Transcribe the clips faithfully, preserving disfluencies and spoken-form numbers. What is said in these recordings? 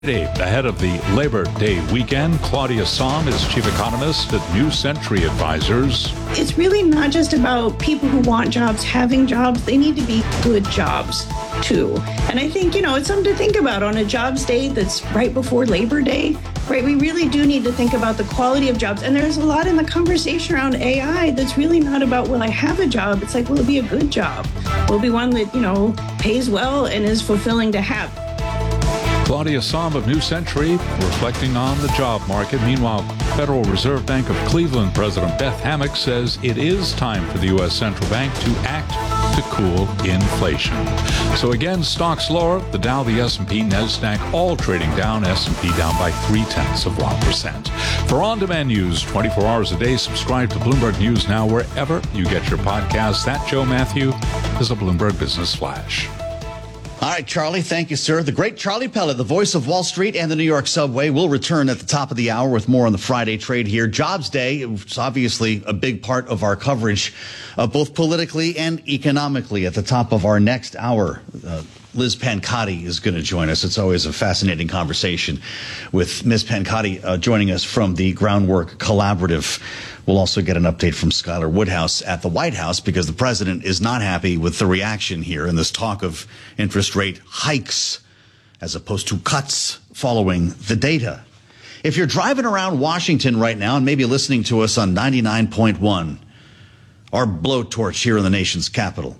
Ahead of the Labor Day weekend, Claudia Sahm is chief economist at New Century Advisors. It's really not just about people who want jobs having jobs. They need to be good jobs, too. And I think, you know, it's something to think about on a jobs day that's right before Labor Day, right? We really do need to think about the quality of jobs. And there's a lot in the conversation around A I that's really not about, will I have a job? It's like, will it be a good job? Will it be one that, you know, pays well and is fulfilling to have? Claudia Sahm of New Century reflecting on the job market. Meanwhile, Federal Reserve Bank of Cleveland President Beth Hammack says it is time for the U S Central Bank to act to cool inflation. So again, stocks lower. The Dow, the S and P, NASDAQ all trading down. S and P down by three-tenths of one percent. For on-demand news twenty-four hours a day, subscribe to Bloomberg News Now wherever you get your podcasts. That, Joe Matthew, is a Bloomberg Business Flash. All right, Charlie, thank you, sir. The great Charlie Pellet, the voice of Wall Street and the New York subway, will return at the top of the hour with more on the Friday trade here. Jobs Day is obviously a big part of our coverage, uh, both politically and economically. At the top of our next hour, uh, Liz Pancotti is going to join us. It's always a fascinating conversation with Miz Pancotti uh, joining us from the Groundwork Collaborative. We'll also get an update from Skylar Woodhouse at the White House because the president is not happy with the reaction here and this talk of interest rate hikes as opposed to cuts following the data. If you're driving around Washington right now and maybe listening to us on ninety-nine point one, our blowtorch here in the nation's capital,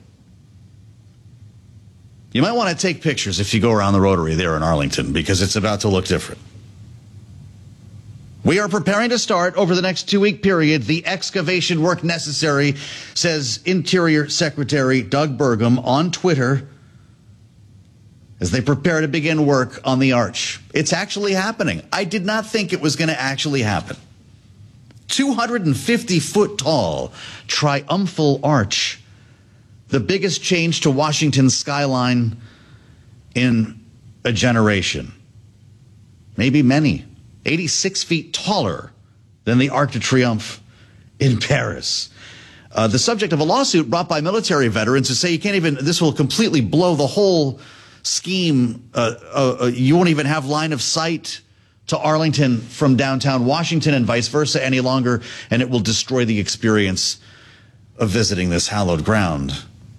you might want to take pictures if you go around the Rotary there in Arlington because it's about to look different. We are preparing to start over the next two-week period the excavation work necessary, says Interior Secretary Doug Burgum on Twitter as they prepare to begin work on the arch. It's actually happening. I did not think it was going to actually happen. two hundred fifty foot tall triumphal arch, the biggest change to Washington's skyline in a generation, maybe many. eighty-six feet taller than the Arc de Triomphe in Paris. Uh, the subject of a lawsuit brought by military veterans to say you can't even, this will completely blow the whole scheme. Uh, uh, you won't even have line of sight to Arlington from downtown Washington and vice versa any longer, and it will destroy the experience of visiting this hallowed ground.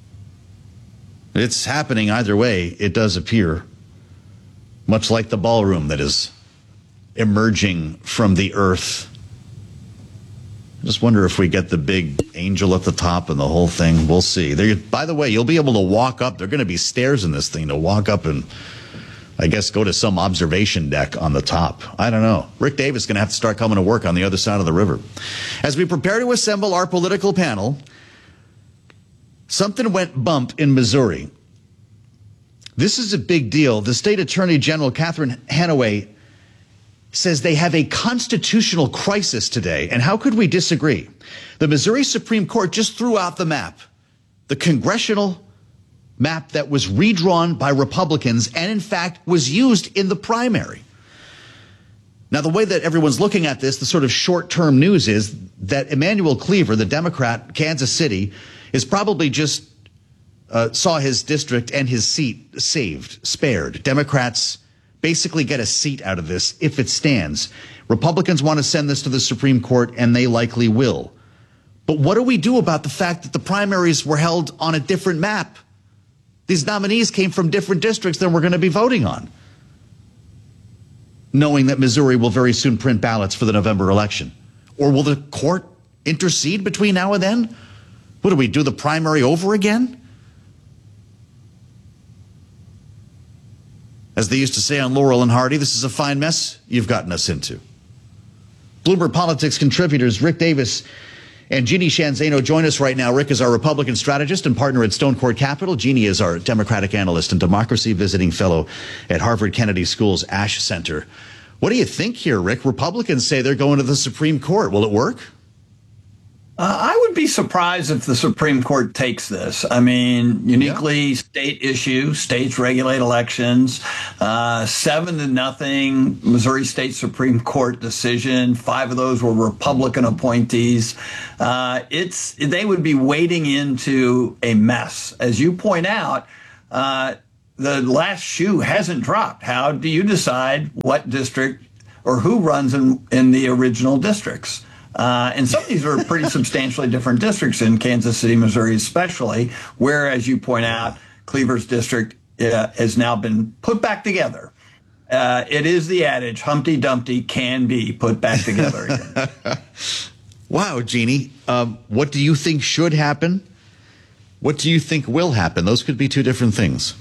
It's happening either way, it does appear, much like the ballroom that is emerging from the earth. I just wonder if we get the big angel at the top and the whole thing. We'll see. There, by the way, you'll be able to walk up. There are going to be stairs in this thing to walk up and, I guess, go to some observation deck on the top. I don't know. Rick Davis is going to have to start coming to work on the other side of the river. As we prepare to assemble our political panel, something went bump in Missouri. This is a big deal. The state attorney general, Catherine Hanaway, says they have a constitutional crisis today. And how could we disagree? The Missouri Supreme Court just threw out the map, the congressional map that was redrawn by Republicans and, in fact, was used in the primary. Now, the way that everyone's looking at this, the sort of short-term news is that Emanuel Cleaver, the Democrat, Kansas City, is probably just uh, saw his district and his seat saved, spared. Democrats basically get a seat out of this if it stands. Republicans want to send this to the Supreme Court, and they likely will. But what do we do about the fact that the primaries were held on a different map? These nominees came from different districts than we're going to be voting on, knowing that Missouri will very soon print ballots for the November election. Or will the court intercede between now and then? What do we do, the primary over again? As they used to say on Laurel and Hardy, this is a fine mess you've gotten us into. Bloomberg Politics contributors Rick Davis and Jeannie Shanzano join us right now. Rick is our Republican strategist and partner at Stone Court Capital. Jeannie is our Democratic analyst and democracy visiting fellow at Harvard Kennedy School's Ash Center. What do you think here, Rick? Republicans say they're going to the Supreme Court. Will it work? Uh, I would be surprised if the Supreme Court takes this. I mean, uniquely yeah. state issue, states regulate elections, uh, seven to nothing Missouri State Supreme Court decision. Five of those were Republican appointees. Uh, it's they would be wading into a mess. As you point out, uh, the last shoe hasn't dropped. How do you decide what district or who runs in, in the original districts? Uh, and some of these are pretty substantially different districts in Kansas City, Missouri, especially, where, as you point out, Cleaver's district uh, has now been put back together. Uh, it is the adage, Humpty Dumpty can be put back together again. Wow, Jeannie. Um, what do you think should happen? What do you think will happen? Those could be two different things.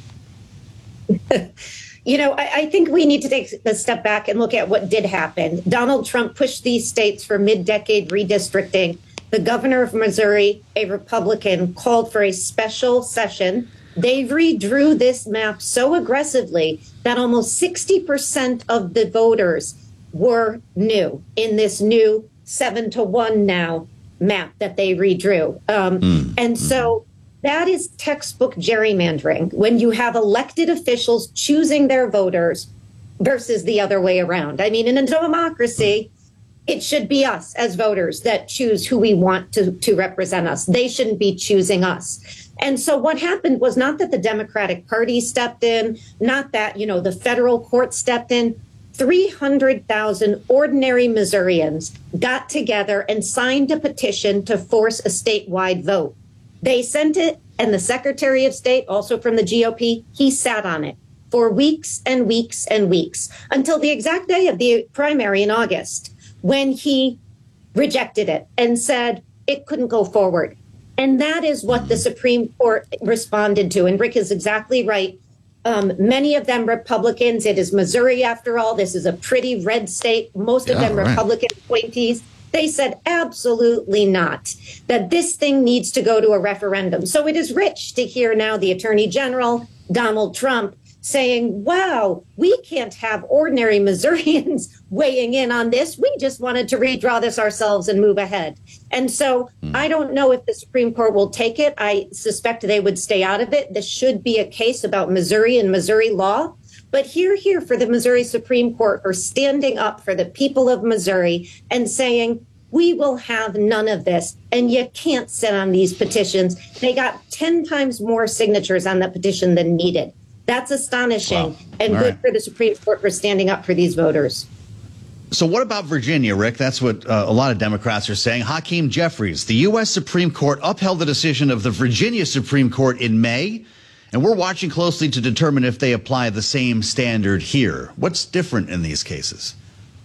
You know, I, I think we need to take a step back and look at what did happen. Donald Trump pushed these states for mid-decade redistricting. The governor of Missouri, a Republican, called for a special session. They redrew this map so aggressively that almost sixty percent of the voters were new in this new seven to one now map that they redrew. Um, mm. And so that is textbook gerrymandering, when you have elected officials choosing their voters versus the other way around. I mean, in a democracy, it should be us as voters that choose who we want to, to represent us. They shouldn't be choosing us. And so what happened was not that the Democratic Party stepped in, not that, you know, the federal court stepped in. three hundred thousand ordinary Missourians got together and signed a petition to force a statewide vote. They sent it, and the Secretary of State, also from the G O P, he sat on it for weeks and weeks and weeks until the exact day of the primary in August, when he rejected it and said it couldn't go forward. And that is what the Supreme Court responded to. And Rick is exactly right. Um, many of them Republicans. It is Missouri, after all. This is a pretty red state. Most of yeah, them right. Republican appointees. They said absolutely not, that this thing needs to go to a referendum. So it is rich to hear now the Attorney General, Donald Trump, saying, wow, we can't have ordinary Missourians weighing in on this. We just wanted to redraw this ourselves and move ahead. And so mm. I don't know if the Supreme Court will take it. I suspect they would stay out of it. This should be a case about Missouri and Missouri law. But here, here for the Missouri Supreme Court are standing up for the people of Missouri and saying, we will have none of this. And you can't sit on these petitions. They got ten times more signatures on the petition than needed. That's astonishing, wow. and All good right. for the Supreme Court for standing up for these voters. So what about Virginia, Rick? That's what uh, a lot of Democrats are saying. Hakeem Jeffries, the U S Supreme Court upheld the decision of the Virginia Supreme Court in May, and we're watching closely to determine if they apply the same standard here. What's different in these cases?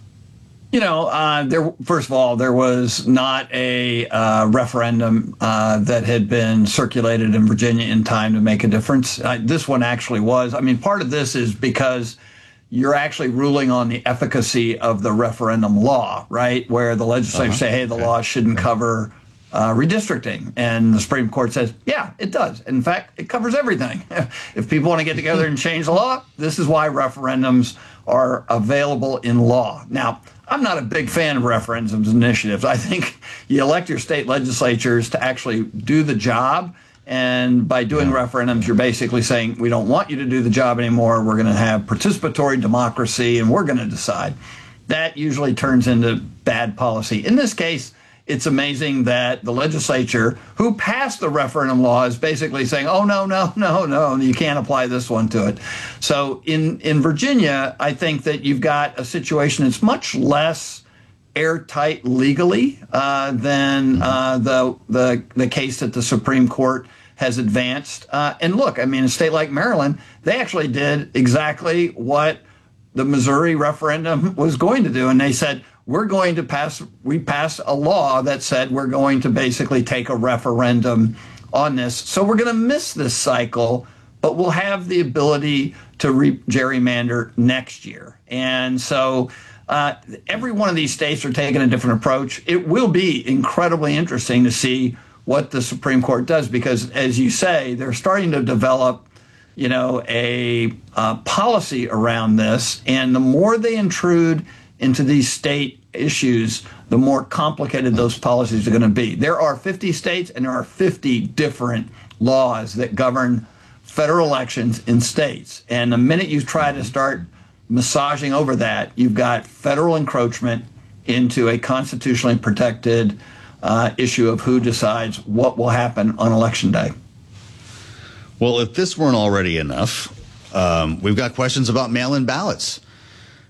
You know, uh, there. First of all, there was not a uh, referendum uh, that had been circulated in Virginia in time to make a difference. Uh, this one actually was. I mean, part of this is because you're actually ruling on the efficacy of the referendum law, right? Where the legislature uh-huh. say, hey, the okay. law shouldn't cover uh, redistricting. And the Supreme Court says, yeah, it does. In fact, it covers everything. If people want to get together and change the law, this is why referendums are available in law. Now, I'm not a big fan of referendums initiatives. I think you elect your state legislatures to actually do the job. And by doing referendums, you're basically saying, we don't want you to do the job anymore. We're going to have participatory democracy, and we're going to decide. That usually turns into bad policy. In this case, it's amazing that the legislature who passed the referendum law is basically saying, oh, no, no, no, no, you can't apply this one to it. So in, in Virginia, I think that you've got a situation that's much less airtight legally uh, than uh, the, the, the case that the Supreme Court has advanced. Uh, and look, I mean, a state like Maryland, they actually did exactly what the Missouri referendum was going to do. And they said, we're going to pass, we passed a law that said we're going to basically take a referendum on this. So we're going to miss this cycle, but we'll have the ability to re- gerrymander next year. And so uh, every one of these states are taking a different approach. It will be incredibly interesting to see what the Supreme Court does, because as you say, they're starting to develop, you know, a uh, policy around this. And the more they intrude into these state issues, the more complicated those policies are going to be. There are fifty states and there are fifty different laws that govern federal elections in states. And the minute you try to start massaging over that, you've got federal encroachment into a constitutionally protected uh, issue of who decides what will happen on Election Day. Well, if this weren't already enough, Um, we've got questions about mail-in ballots.